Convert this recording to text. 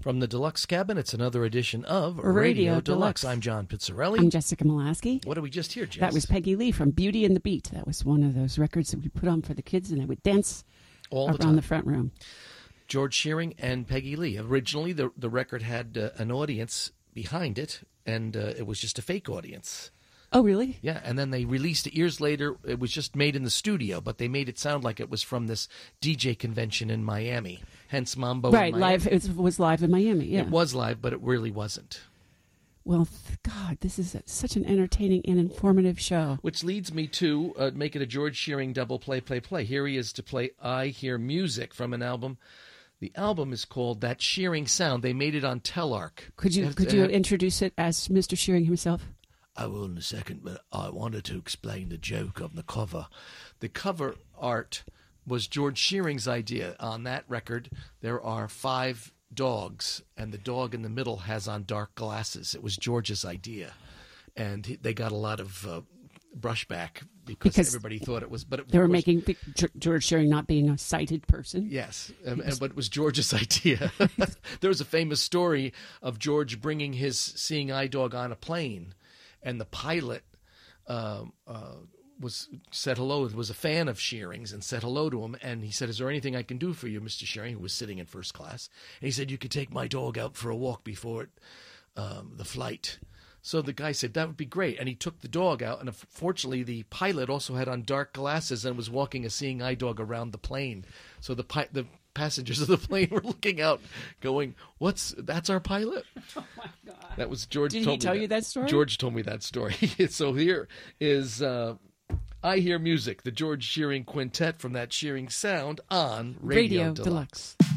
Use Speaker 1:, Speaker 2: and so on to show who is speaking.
Speaker 1: From the Deluxe Cabin, it's another edition of
Speaker 2: Radio Deluxe.
Speaker 1: I'm John Pizzarelli.
Speaker 2: I'm Jessica Molaski.
Speaker 1: What did we just hear, Jess?
Speaker 2: That was Peggy Lee from Beauty and the Beat. That was one of those records that we put on for the kids, and they would dance
Speaker 1: all the
Speaker 2: around
Speaker 1: time.
Speaker 2: The front room.
Speaker 1: George Shearing and Peggy Lee. Originally, the record had an audience behind it, and it was just a fake audience.
Speaker 2: Oh, really?
Speaker 1: Yeah, and then they released it years later. It was just made in the studio, but they made it sound like it was from this DJ convention in Miami, hence Mambo
Speaker 2: Right,
Speaker 1: in Miami.
Speaker 2: live. It was live in Miami, yeah.
Speaker 1: It was live, but it really wasn't.
Speaker 2: Well, God, this is such an entertaining and informative show.
Speaker 1: Which leads me to make it a George Shearing double play. Here he is to play I Hear Music from an album. The album is called That Shearing Sound. They made it on Telarc.
Speaker 2: Could you introduce it as Mr. Shearing himself?
Speaker 1: I will in a second, but I wanted to explain the joke of the cover. The cover art was George Shearing's idea. On that record, there are 5 dogs, and the dog in the middle has on dark glasses. It was George's idea, and they got a lot of brushback because everybody thought it was. But
Speaker 2: they were making George Shearing not being a sighted person.
Speaker 1: Yes, but it was George's idea. There was a famous story of George bringing his seeing eye dog on a plane. And the pilot said hello. Was a fan of Shearing's and said hello to him. And he said, "Is there anything I can do for you, Mr. Shearing?" Who was sitting in first class. And he said, "You could take my dog out for a walk before the flight." So the guy said, "That would be great." And he took the dog out. And unfortunately, the pilot also had on dark glasses and was walking a seeing eye dog around the plane. So the passengers of the plane were looking out, going, "That's our pilot?"
Speaker 2: Oh my God!
Speaker 1: That was George.
Speaker 2: Did he tell you that story?
Speaker 1: George told me that story. So here is I Hear Music, the George Shearing Quintet from That Shearing Sound on Radio Deluxe.